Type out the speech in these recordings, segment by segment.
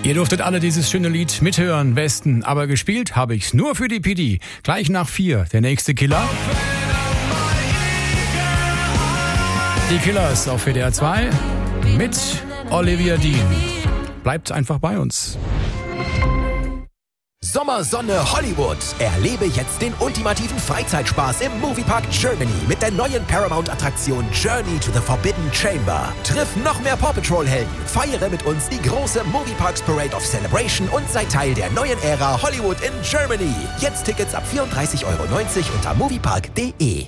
Ihr durftet alle dieses schöne Lied mithören, Westen, aber gespielt habe ich's nur für die PD. Gleich nach 4, der nächste Killer. Die Killers auf WDR 2 mit Olivia Dean. Bleibt einfach bei uns. Sommersonne Hollywood. Erlebe jetzt den ultimativen Freizeitspaß im Moviepark Germany mit der neuen Paramount-Attraktion Journey to the Forbidden Chamber. Triff noch mehr Paw Patrol-Helden, feiere mit uns die große Movieparks Parade of Celebration und sei Teil der neuen Ära Hollywood in Germany. Jetzt Tickets ab 34,90 € unter moviepark.de.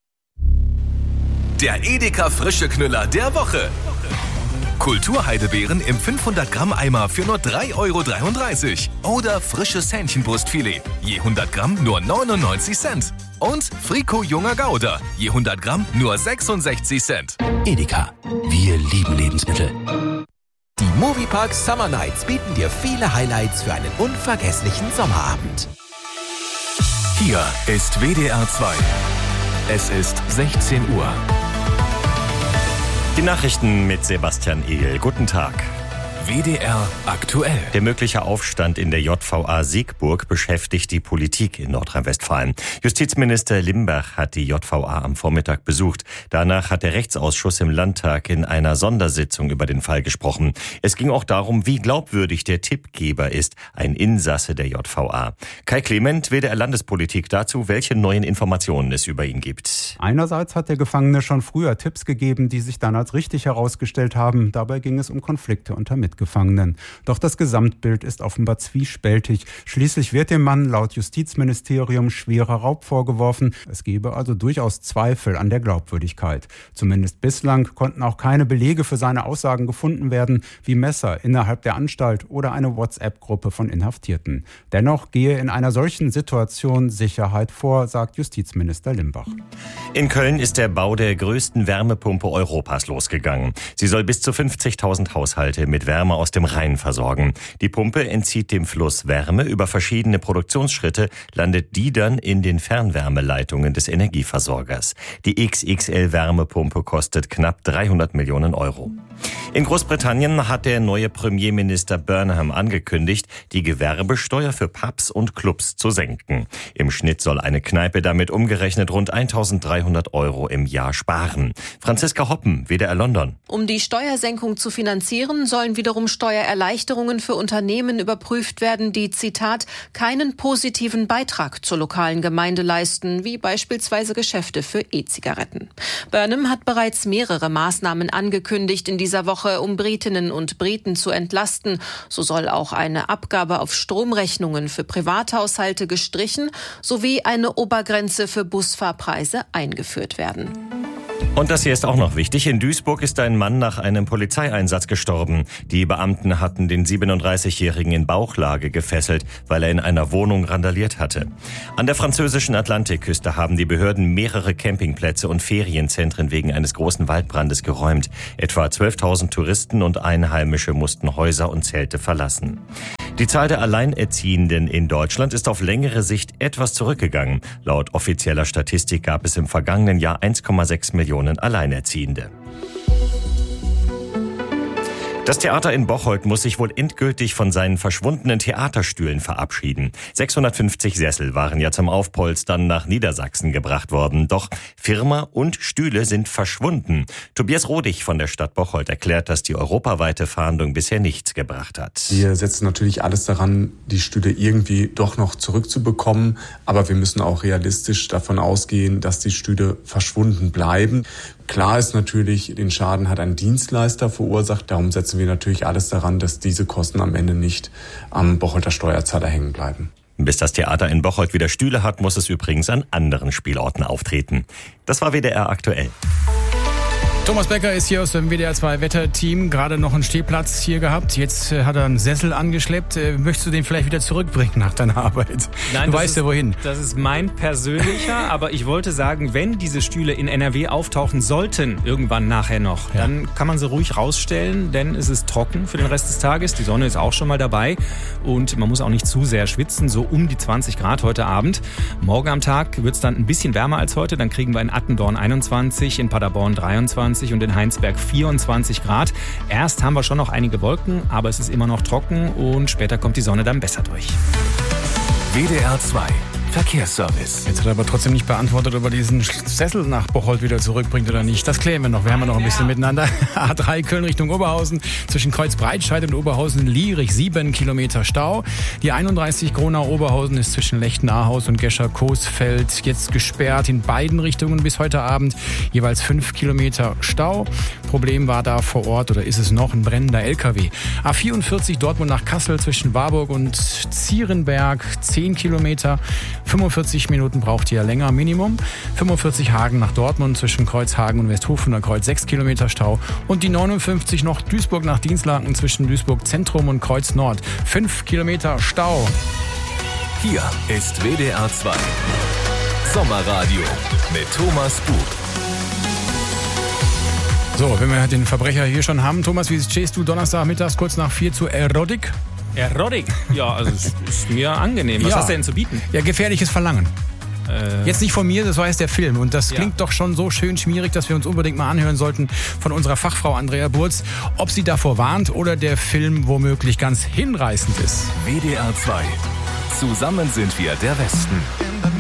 Der Edeka Frische Knüller der Woche. Kulturheidebeeren im 500 Gramm Eimer für nur 3,33 € oder frisches Hähnchenbrustfilet, je 100 Gramm nur 99 Cent. Und Frico Junger Gouda, je 100 Gramm nur 66 Cent. Edeka, wir lieben Lebensmittel. Die Moviepark Summer Nights bieten dir viele Highlights für einen unvergesslichen Sommerabend. Hier ist WDR 2. Es ist 16 Uhr. Die Nachrichten mit Sebastian Ehl. Guten Tag. WDR aktuell. Der mögliche Aufstand in der JVA Siegburg beschäftigt die Politik in Nordrhein-Westfalen. Justizminister Limberg hat die JVA am Vormittag besucht. Danach hat der Rechtsausschuss im Landtag in einer Sondersitzung über den Fall gesprochen. Es ging auch darum, wie glaubwürdig der Tippgeber ist, ein Insasse der JVA. Kai Clement, WDR Landespolitik, dazu, welche neuen Informationen es über ihn gibt. Einerseits hat der Gefangene schon früher Tipps gegeben, die sich dann als richtig herausgestellt haben. Dabei ging es um Konflikte unter Mitgefangenen. Doch das Gesamtbild ist offenbar zwiespältig. Schließlich wird dem Mann laut Justizministerium schwerer Raub vorgeworfen. Es gebe also durchaus Zweifel an der Glaubwürdigkeit. Zumindest bislang konnten auch keine Belege für seine Aussagen gefunden werden, wie Messer innerhalb der Anstalt oder eine WhatsApp-Gruppe von Inhaftierten. Dennoch gehe in einer solchen Situation Sicherheit vor, sagt Justizminister Limberg. In Köln ist der Bau der größten Wärmepumpe Europas losgegangen. Sie soll bis zu 50.000 Haushalte mit Wärme aus dem Rhein versorgen. Die Pumpe entzieht dem Fluss Wärme. Über verschiedene Produktionsschritte landet die dann in den Fernwärmeleitungen des Energieversorgers. Die XXL-Wärmepumpe kostet knapp 300 Millionen €. In Großbritannien hat der neue Premierminister Burnham angekündigt, die Gewerbesteuer für Pubs und Clubs zu senken. Im Schnitt soll eine Kneipe damit umgerechnet rund 1.300 € im Jahr sparen. Franziska Hoppen, WDR London. Um die Steuersenkung zu finanzieren, sollen wiederum Steuererleichterungen für Unternehmen überprüft werden, die, Zitat, keinen positiven Beitrag zur lokalen Gemeinde leisten, wie beispielsweise Geschäfte für E-Zigaretten. Burnham hat bereits mehrere Maßnahmen angekündigt in dieser Woche, um Britinnen und Briten zu entlasten. So soll auch eine Abgabe auf Stromrechnungen für Privathaushalte gestrichen sowie eine Obergrenze für Busfahrpreise eingeführt werden. Und das hier ist auch noch wichtig. In Duisburg ist ein Mann nach einem Polizeieinsatz gestorben. Die Beamten hatten den 37-Jährigen in Bauchlage gefesselt, weil er in einer Wohnung randaliert hatte. An der französischen Atlantikküste haben die Behörden mehrere Campingplätze und Ferienzentren wegen eines großen Waldbrandes geräumt. Etwa 12.000 Touristen und Einheimische mussten Häuser und Zelte verlassen. Die Zahl der Alleinerziehenden in Deutschland ist auf längere Sicht etwas zurückgegangen. Laut offizieller Statistik gab es im vergangenen Jahr 1,6 Millionen Alleinerziehende. Das Theater in Bocholt muss sich wohl endgültig von seinen verschwundenen Theaterstühlen verabschieden. 650 Sessel waren ja zum Aufpolstern nach Niedersachsen gebracht worden. Doch Firma und Stühle sind verschwunden. Tobias Rodig von der Stadt Bocholt erklärt, dass die europaweite Fahndung bisher nichts gebracht hat. Wir setzen natürlich alles daran, die Stühle irgendwie doch noch zurückzubekommen. Aber wir müssen auch realistisch davon ausgehen, dass die Stühle verschwunden bleiben. Klar ist natürlich, den Schaden hat ein Dienstleister verursacht. Darum setzen wir natürlich alles daran, dass diese Kosten am Ende nicht am Bocholter Steuerzahler hängen bleiben. Bis das Theater in Bocholt wieder Stühle hat, muss es übrigens an anderen Spielorten auftreten. Das war WDR aktuell. Thomas Becker ist hier aus dem WDR 2 Wetterteam, gerade noch einen Stehplatz hier gehabt. Jetzt hat er einen Sessel angeschleppt. Möchtest du den vielleicht wieder zurückbringen nach deiner Arbeit? Nein, du weißt ja wohin. Das ist mein persönlicher, aber ich wollte sagen, wenn diese Stühle in NRW auftauchen sollten, irgendwann nachher noch, dann kann man sie ruhig rausstellen, denn es ist trocken für den Rest des Tages. Die Sonne ist auch schon mal dabei und man muss auch nicht zu sehr schwitzen, so um die 20 Grad heute Abend. Morgen am Tag wird es dann ein bisschen wärmer als heute, dann kriegen wir in Attendorn 21, in Paderborn 23, 23 und in Heinsberg 24 Grad. Erst haben wir schon noch einige Wolken, aber es ist immer noch trocken und später kommt die Sonne dann besser durch. WDR 2 Verkehrsservice. Jetzt hat er aber trotzdem nicht beantwortet, ob er diesen Sessel nach Bocholt wieder zurückbringt oder nicht. Das klären wir noch. Wir haben ja noch ein bisschen miteinander. A3 Köln Richtung Oberhausen. Zwischen Kreuzbreitscheid und Oberhausen-Lierig 7 Kilometer Stau. Die 31 Gronau-Oberhausen ist zwischen Lechten-Ahaus und Gescher-Coesfeld jetzt gesperrt in beiden Richtungen bis heute Abend. Jeweils 5 Kilometer Stau. Problem war da vor Ort oder ist es noch ein brennender LKW. A44 Dortmund nach Kassel zwischen Warburg und Zierenberg 10 Kilometer. 45 Minuten braucht ihr länger, Minimum. 45 Hagen nach Dortmund zwischen Kreuzhagen und Westhofener Kreuz 6 Kilometer Stau. Und die 59 noch Duisburg nach Dinslaken zwischen Duisburg Zentrum und Kreuz Nord. 5 Kilometer Stau. Hier ist WDR 2 Sommerradio mit Thomas Bug. So, wenn wir den Verbrecher hier schon haben. Thomas, wie stehst du Donnerstagmittags kurz nach 4 zu Erotik? Erotik? Ja, also es ist mir angenehm. Was hast du denn zu bieten? Ja, gefährliches Verlangen. Jetzt nicht von mir, das war jetzt der Film. Und das klingt doch schon so schön schmierig, dass wir uns unbedingt mal anhören sollten von unserer Fachfrau Andrea Burz, ob sie davor warnt oder der Film womöglich ganz hinreißend ist. WDR 2. Zusammen sind wir der Westen.